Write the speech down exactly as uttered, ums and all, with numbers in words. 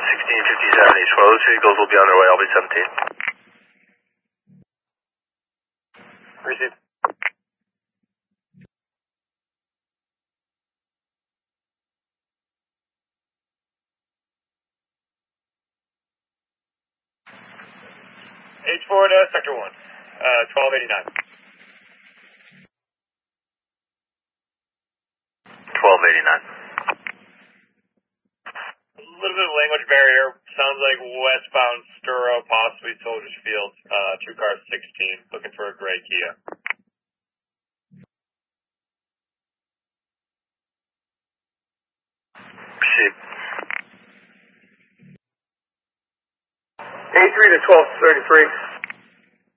sixteen fifty-seven East twelve, those vehicles will be on their way, I'll be seventeen. Received. H four to sector one, uh, twelve eighty-nine. twelve eighty-nine. A little bit of language barrier. Sounds like westbound Sturo, possibly Soldiers Field. Uh, two cars, sixteen. Looking for a gray Kia. Received. A three to twelve thirty-three.